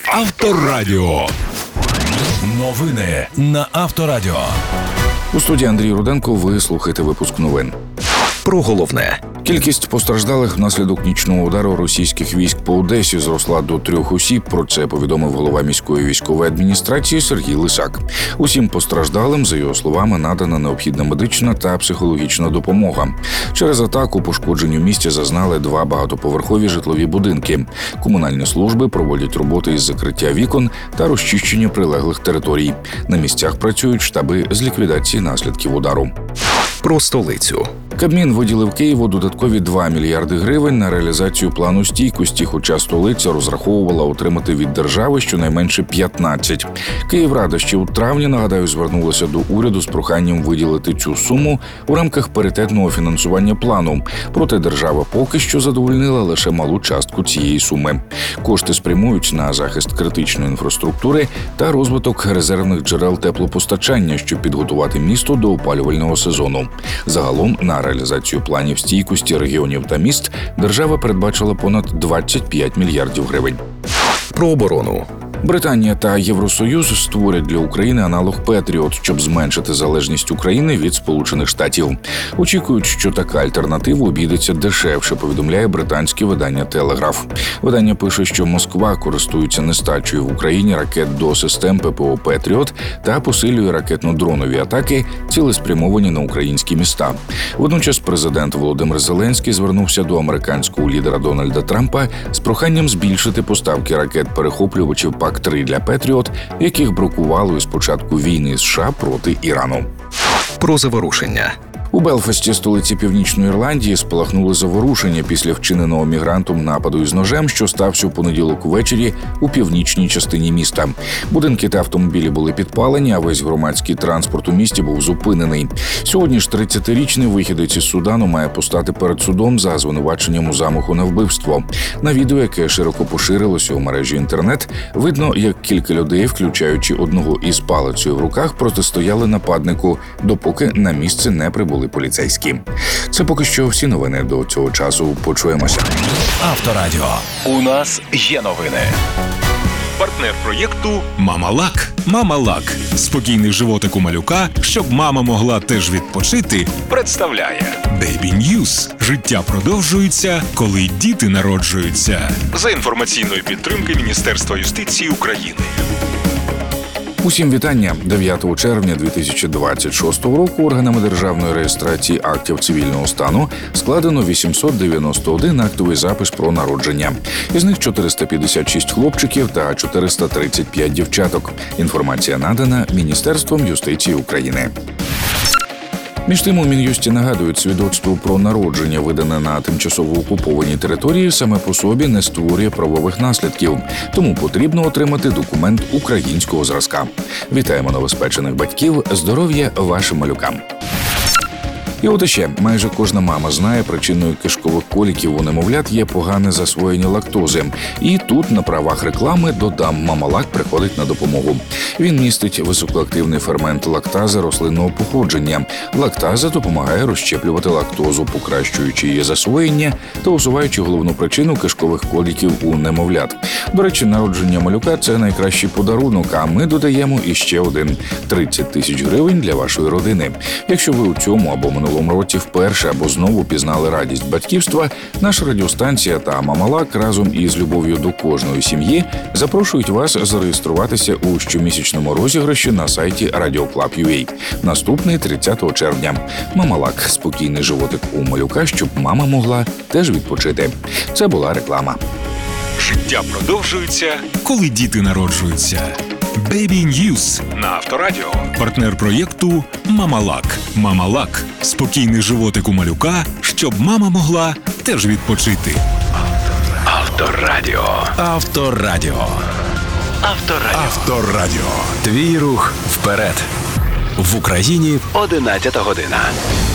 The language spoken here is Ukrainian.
Авторадіо. Новини на Авторадіо. У студії Андрій Руденко. Ви слухаєте випуск новин. Про головне. Кількість постраждалих внаслідок нічного удару російських військ по Одесі зросла до 3 осіб. Про це повідомив голова міської військової адміністрації Сергій Лисак. Усім постраждалим, за його словами, надана необхідна медична та психологічна допомога. Через атаку пошкоджень у місті зазнали 2 багатоповерхові житлові будинки. Комунальні служби проводять роботи із закриття вікон та розчищення прилеглих територій. На місцях працюють штаби з ліквідації наслідків удару. Про столицю. Кабмін виділив Києву додаткові 2 мільярди гривень на реалізацію плану стійкості, хоча столиця розраховувала отримати від держави щонайменше 15. Київрада ще у травні, нагадаю, звернулася до уряду з проханням виділити цю суму у рамках паритетного фінансування плану. Проте держава поки що задовольнила лише малу частку цієї суми. Кошти спрямують на захист критичної інфраструктури та розвиток резервних джерел теплопостачання, щоб підготувати місто до опалювального сезону. Загалом на реалізацію планів стійкості регіонів та міст держава передбачила понад 25 мільярдів гривень. Про оборону. Британія та Євросоюз створять для України аналог Петріот, щоб зменшити залежність України від Сполучених Штатів. Очікують, що така альтернатива обійдеться дешевше, повідомляє британське видання «Телеграф». Видання пише, що Москва користується нестачею в Україні ракет до систем ППО «Петріот» та посилює ракетно-дронові атаки, цілеспрямовані на українські міста. Водночас президент Володимир Зеленський звернувся до американського лідера Дональда Трампа з проханням збільшити поставки ракет-перехоплювачів ПАК-3 для «Петріот», яких бракувало із початку війни США проти Ірану. Про заворушення. У Белфасті, столиці Північної Ірландії, спалахнули заворушення після вчиненого мігрантом нападу із ножем, що стався у понеділок увечері у північній частині міста. Будинки та автомобілі були підпалені, а весь громадський транспорт у місті був зупинений. Сьогодні ж 30-річний вихідець із Судану має постати перед судом за звинуваченням у замаху на вбивство. На відео, яке широко поширилося у мережі інтернет, видно, як кілька людей, включаючи одного із палицею в руках, протистояли нападнику, допоки на місце не прибули поліцейські. Це поки що всі новини до цього часу. Почуємося. Авторадіо. У нас є новини. Партнер проєкту «Мама-Лак». «Мама-Лак» – спокійний животик у малюка, щоб мама могла теж відпочити, представляє Baby News. Життя продовжується, коли діти народжуються. За інформаційної підтримки Міністерства юстиції України. Усім вітання. 9 червня 2026 року органами державної реєстрації актів цивільного стану складено 891 актовий запис про народження. Із них 456 хлопчиків та 435 дівчаток. Інформація надана Міністерством юстиції України. Між тим, у Мін'юсті нагадують, свідоцтво про народження, видане на тимчасово окупованій території, саме по собі не створює правових наслідків. Тому потрібно отримати документ українського зразка. Вітаємо новоспечених батьків, здоров'я вашим малюкам. І от іще, майже кожна мама знає, причиною кишкових коліків у немовлят є погане засвоєння лактози. І тут на правах реклами додам, «Мама-Лак» приходить на допомогу. Він містить високоактивний фермент лактази рослинного походження. Лактаза допомагає розщеплювати лактозу, покращуючи її засвоєння та усуваючи головну причину кишкових коліків у немовлят. До речі, народження малюка – це найкращий подарунок, а ми додаємо іще один – 30 тисяч гривень для вашої родини. Якщо ви у цьому або минулому році вперше або знову пізнали радість батьківства, наша радіостанція та «Мама-Лак» разом із любов'ю до кожної сім'ї запрошують вас зареєструватися у щомісячному розіграші на сайті Radio.Club.ua. Наступний 30 червня. «Мама-Лак» – спокійний животик у малюка, щоб мама могла теж відпочити. Це була реклама. Життя продовжується, коли діти народжуються. Baby News на Авторадіо. Партнер проєкту «Мама-Лак». «Мама-Лак» – спокійний животик у малюка, щоб мама могла теж відпочити. Авторадіо. Авторадіо. Авторадіо. Авторадіо. Твій рух вперед. В Україні 11 година.